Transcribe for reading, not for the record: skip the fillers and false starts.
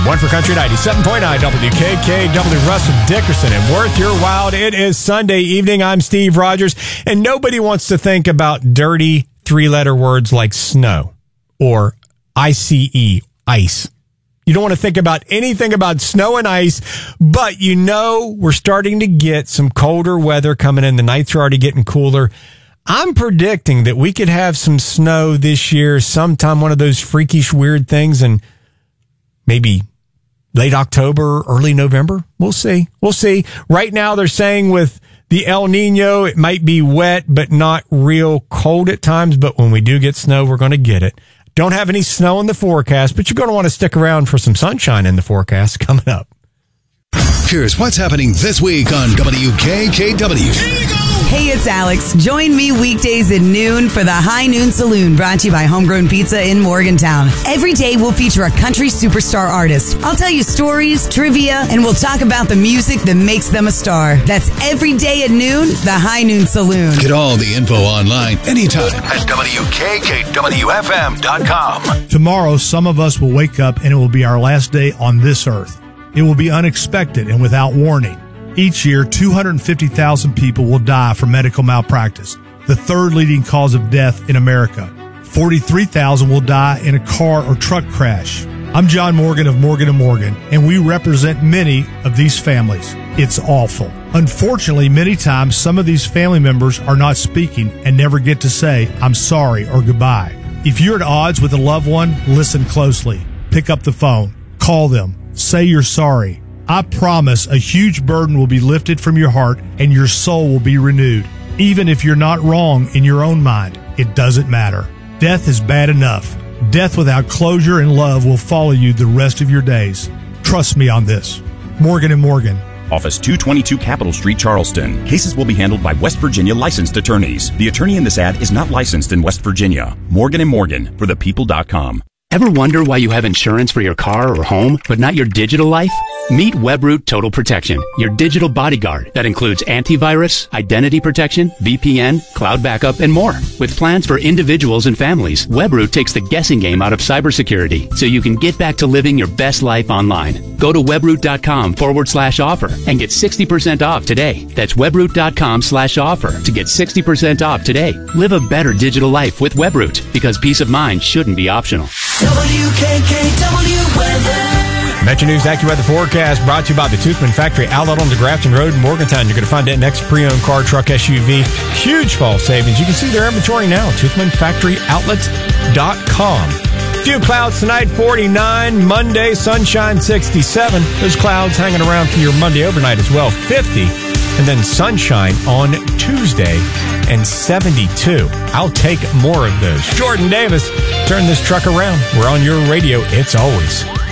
One for Country 97.9 WKKW. Russell Dickerson and Worth Your While. It is Sunday evening. I'm Steve Rogers, and nobody wants to think about dirty three-letter words like snow or ICE, ice. You don't want to think about anything about snow and ice, but you know we're starting to get some colder weather coming in. The nights are already getting cooler. I'm predicting that we could have some snow this year, sometime one of those freakish, weird things, and maybe late October, early November. We'll see. We'll see. Right now, they're saying with the El Nino, it might be wet, but not real cold at times. But when we do get snow, we're going to get it. Don't have any snow in the forecast, but you're going to want to stick around for some sunshine in the forecast coming up. Here's what's happening this week on WKKW. Hey, it's Alex. Join me weekdays at noon for the High Noon Saloon, brought to you by Homegrown Pizza in Morgantown. Every day we'll feature a country superstar artist. I'll tell you stories, trivia, and we'll talk about the music that makes them a star. That's every day at noon, the High Noon Saloon. Get all the info online anytime at WKKWFM.com. Tomorrow, some of us will wake up and it will be our last day on this earth. It will be unexpected and without warning. Each year, 250,000 people will die from medical malpractice, the third leading cause of death in America. 43,000 will die in a car or truck crash. I'm John Morgan of Morgan & Morgan, and we represent many of these families. It's awful. Unfortunately, many times, some of these family members are not speaking and never get to say, I'm sorry or goodbye. If you're at odds with a loved one, listen closely. Pick up the phone. Call them. Say you're sorry. I promise a huge burden will be lifted from your heart and your soul will be renewed. Even if you're not wrong in your own mind, it doesn't matter. Death is bad enough. Death without closure and love will follow you the rest of your days. Trust me on this. Morgan & Morgan. Office 222 Capitol Street, Charleston. Cases will be handled by West Virginia licensed attorneys. The attorney in this ad is not licensed in West Virginia. Morgan & Morgan for thepeople.com. Ever wonder why you have insurance for your car or home, but not your digital life? Meet Webroot Total Protection, your digital bodyguard that includes antivirus, identity protection, VPN, cloud backup, and more. With plans for individuals and families, Webroot takes the guessing game out of cybersecurity so you can get back to living your best life online. Go to webroot.com/offer and get 60% off today. That's webroot.com/offer to get 60% off today. Live a better digital life with Webroot, because peace of mind shouldn't be optional. WKKW weather. Metro News AccuWeather forecast brought to you by the Toothman Factory outlet on the Grafton Road in Morgantown. You're going to find that next pre-owned car, truck, SUV. Huge fall savings. You can see their inventory now. ToothmanFactoryOutlets.com. Few clouds tonight, 49. Monday, sunshine, 67. Those clouds hanging around for your Monday overnight as well, 50. And then sunshine on Tuesday and 72. I'll take more of those. Jordan Davis, turn this truck around. We're on your radio. It's always